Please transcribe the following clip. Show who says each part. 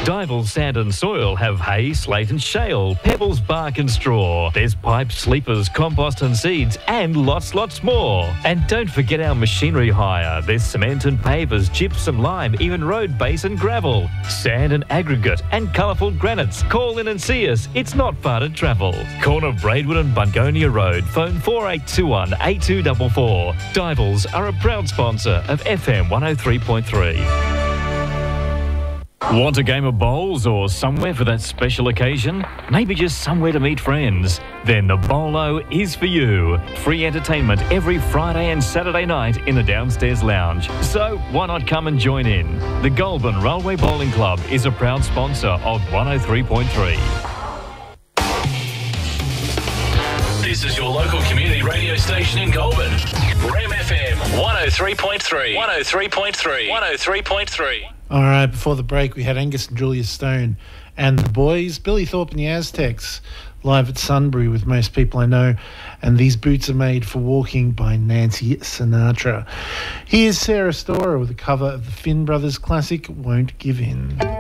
Speaker 1: Dival Sand and Soil have hay, slate and shale, pebbles, bark and straw. There's pipes, sleepers, compost and seeds and lots more. And don't forget our machinery hire. There's cement and pavers, gypsum, lime, even road base and gravel, sand and aggregate and colourful granites. Call in and see us. It's not far to travel. Corner Braidwood and Bungonia Road. Phone 4821 8244. Divals are a proud sponsor of FM 103.3. Want a game of bowls or somewhere for that special occasion? Maybe just somewhere to meet friends? Then the Bowlo is for you. Free entertainment every Friday and Saturday night in the downstairs lounge. So why not come and join in? The Goulburn Railway Bowling Club is a proud sponsor of 103.3.
Speaker 2: This is your local community radio station in Goulburn. Ram FM 103.3. 103.3. 103.3.
Speaker 3: All right, before the break, we had Angus and Julia Stone and the boys, Billy Thorpe and the Aztecs, live at Sunbury with Most People I Know. And These Boots Are Made for Walking by Nancy Sinatra. Here's Sarah Storer with a cover of the Finn Brothers classic, Won't Give In.